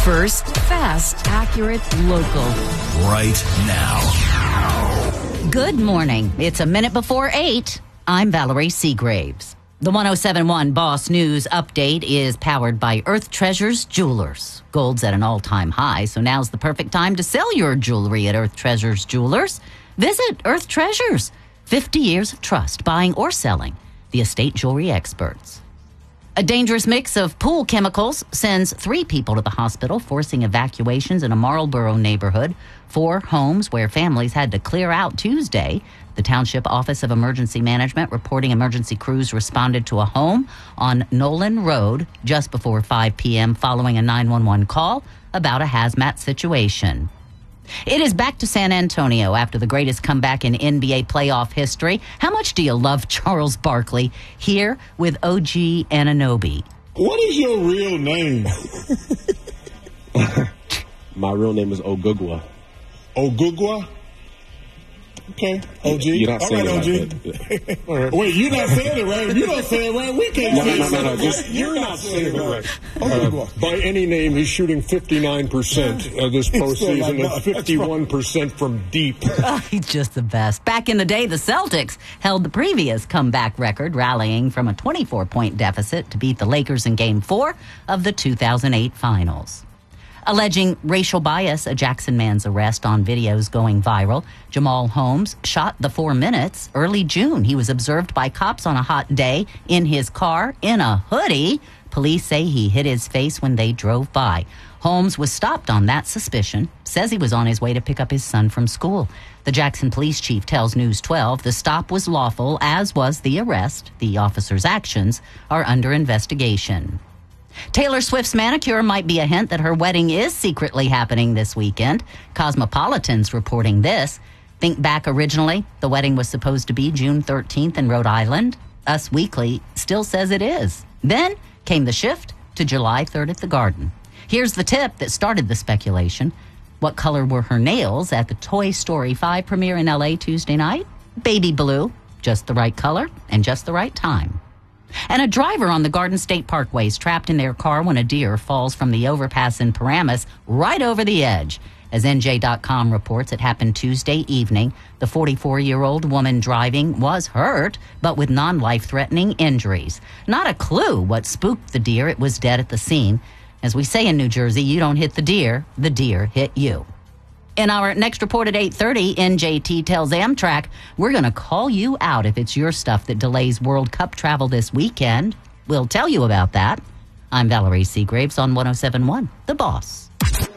First, fast, accurate, local. Right now. Good morning. It's a minute before 8. I'm Valerie Seagraves. The 107.1 Boss News Update is powered by Earth Treasures Jewelers. Gold's at an all-time high, so now's the perfect time to sell your jewelry at Earth Treasures Jewelers. Visit Earth Treasures. 50 years of trust, buying or selling. The estate jewelry experts. A dangerous mix of pool chemicals sends 3 people to the hospital, forcing evacuations in a Marlboro neighborhood. 4 homes where families had to clear out Tuesday. The Township Office of Emergency Management reporting emergency crews responded to a home on Nolan Road just before 5 p.m. following a 911 call about a hazmat situation. It is back to San Antonio after the greatest comeback in NBA playoff history. How much do you love Charles Barkley? Here with OG Anunoby. What is your real name? My real name is Ogugwa. Ogugwa? Okay, OG. You're not saying OG. it right. Wait, you're not saying it right. If you don't say it right, we can't say it right. Just, you're not saying it right. By any name, he's shooting 59% of this postseason. That's 51% from deep. He's just the best. Back in the day, the Celtics held the previous comeback record, rallying from a 24-point deficit to beat the Lakers in Game 4 of the 2008 Finals. Alleging racial bias, a Jackson man's arrest on videos going viral. Jamal Holmes shot the 4 minutes. Early June, he was observed by cops on a hot day in his car in a hoodie. Police say he hit his face when they drove by. Holmes was stopped on that suspicion, says he was on his way to pick up his son from school. The Jackson police chief tells News 12 the stop was lawful, as was the arrest. The officer's actions are under investigation. Taylor Swift's manicure might be a hint that her wedding is secretly happening this weekend. Cosmopolitan's reporting this. Think back originally, the wedding was supposed to be June 13th in Rhode Island. Us Weekly still says it is. Then came the shift to July 3rd at the Garden. Here's the tip that started the speculation. What color were her nails at the Toy Story 5 premiere in L.A. Tuesday night? Baby blue. Just the right color and just the right time. And a driver on the Garden State Parkway is trapped in their car when a deer falls from the overpass in Paramus right over the edge. As NJ.com reports, it happened Tuesday evening. The 44-year-old woman driving was hurt, but with non-life-threatening injuries. Not a clue what spooked the deer. It was dead at the scene. As we say in New Jersey, you don't hit the deer hit you. In our next report at 8:30, NJT tells Amtrak, we're going to call you out if it's your stuff that delays World Cup travel this weekend. We'll tell you about that. I'm Valerie Seagraves on 107.1 The Boss.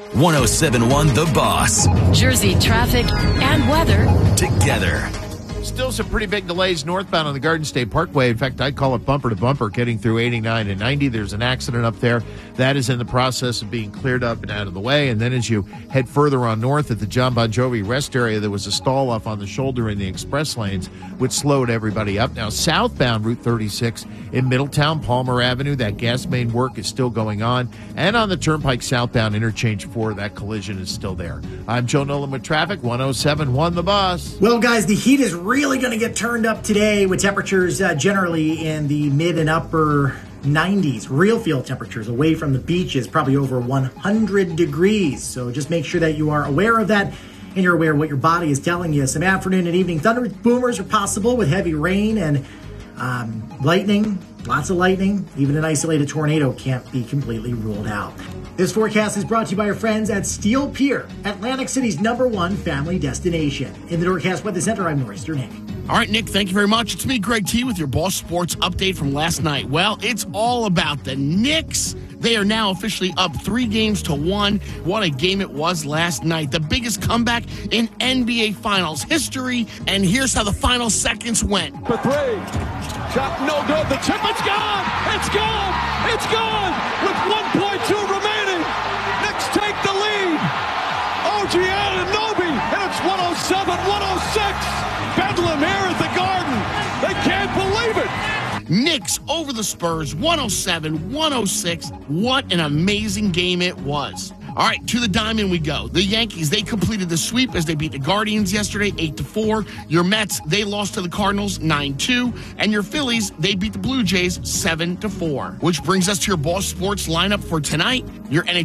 107.1 The Boss. Jersey traffic and weather Together. Still some pretty big delays northbound on the Garden State Parkway. In fact, I call it bumper to bumper getting through 89 and 90. There's an accident up there. That is in the process of being cleared up and out of the way. And then as you head further on north at the John Bon Jovi rest area, there was a stall off on the shoulder in the express lanes, which slowed everybody up. Now, southbound Route 36 in Middletown, Palmer Avenue, that gas main work is still going on. And on the Turnpike southbound interchange 4, that collision is still there. I'm Joe Nolan with traffic, 107.1 The Boss. Well, guys, the heat is really going to get turned up today with temperatures generally in the mid and upper 90s. Real field temperatures away from the beaches, probably over 100 degrees. So just make sure that you are aware of that and you're aware of what your body is telling you. Some afternoon and evening thunder boomers are possible with heavy rain and lightning. Lots of lightning. Even an isolated tornado can't be completely ruled out. This forecast is brought to you by our friends at Steel Pier, Atlantic City's #1 family destination. In the Norcast Weather Center, I'm Norris Durnay. All right, Nick, thank you very much. It's me, Greg T, with your Boss Sports update from last night. Well, it's all about the Knicks. They are now officially up 3-1. What a game it was last night. The biggest comeback in NBA Finals history. And here's how the final seconds went. For 3. Shot no good. The tip, it's gone. It's gone. It's gone. With 1.2 remaining. Knicks take the lead. OG Anunoby. And it's 107-106. Bedlam here at the Garden. They can't believe it. Knicks over the Spurs, 107-106. What an amazing game it was. All right, to the diamond we go. The Yankees, they completed the sweep as they beat the Guardians yesterday, 8-4. Your Mets, they lost to the Cardinals, 9-2. And your Phillies, they beat the Blue Jays, 7-4. Which brings us to your Boss Sports lineup for tonight. Your NHL